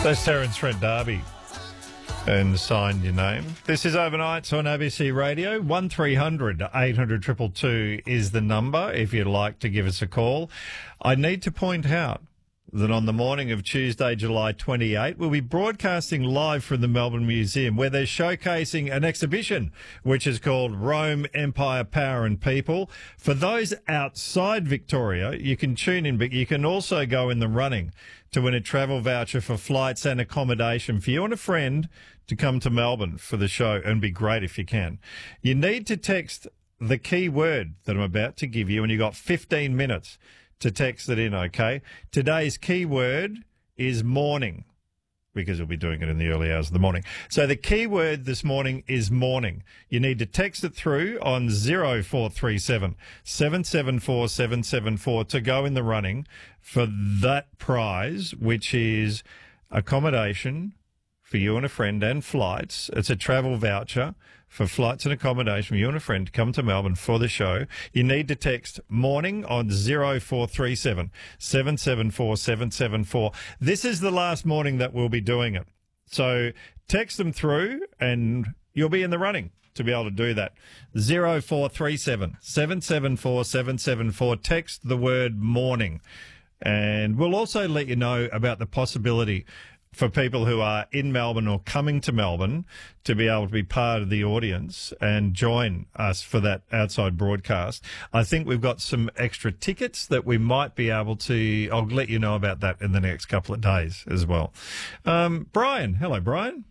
That's Terence Trent D'Arby and Sign Your Name. This is Overnights on ABC Radio. 1300 800 222 is the number if you'd like to give us a call. I need to point out that on the morning of Tuesday, July 28, we'll be broadcasting live from the Melbourne Museum, where they're showcasing an exhibition which is called Rome, Empire, Power and People. For those outside Victoria, you can tune in, but you can also go in the running to win a travel voucher for flights and accommodation for you and a friend to come to Melbourne for the show, and it'd be great if you can. You need to text the key word that I'm about to give you, and you've got 15 minutes to text it in, okay? Today's key word is morning, because we'll be doing it in the early hours of the morning. So the key word this morning is morning. You need to text it through on 0437 774 774 to go in the running for that prize, which is accommodation for you and a friend and flights. It's a travel voucher for flights and accommodation for you and a friend to come to Melbourne for the show. You need to text morning on 0437 774 774. This is the last morning that we'll be doing it. So text them through and you'll be in the running to be able to do that. 0437 774 774. Text the word morning. And we'll also let you know about the possibility for people who are in Melbourne or coming to Melbourne to be able to be part of the audience and join us for that outside broadcast. I think we've got some extra tickets that we might be able to... I'll let you know about that in the next couple of days as well. Brian. Hello, Brian.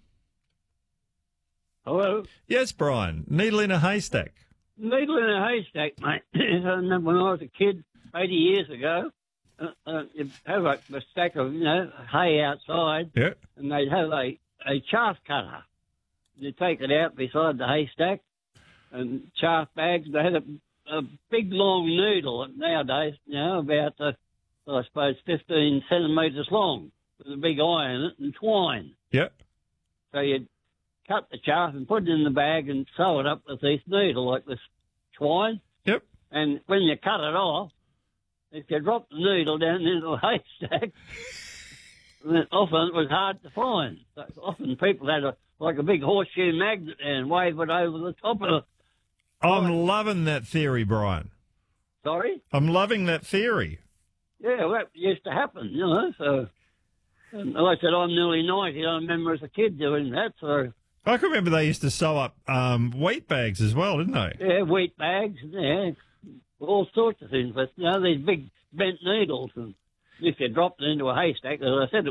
Hello? Yes, Brian. Needle in a haystack. Needle in a haystack, mate. I remember when I was a kid 80 years ago, you'd have a stack of, hay outside, yeah, and they'd have a chaff cutter. You'd take it out beside the haystack and chaff bags. They had a big, long noodle nowadays, about, I suppose, 15 centimetres long with a big eye in it and twine. Yep. So you'd cut the chaff and put it in the bag and sew it up with this needle, like this twine. Yep. And when you cut it off, if you drop the needle down into the haystack, then often it was hard to find. So often people had a big horseshoe magnet and wave it over the top of it. I'm loving that theory, Brian. Sorry? I'm loving that theory. Yeah, well, that used to happen, so... And like I said, I'm nearly 90. I remember as a kid doing that, so... I can remember they used to sew up wheat bags as well, didn't they? Yeah, wheat bags, yeah. All sorts of things, but these big bent needles, and if you dropped it into a haystack, as I said,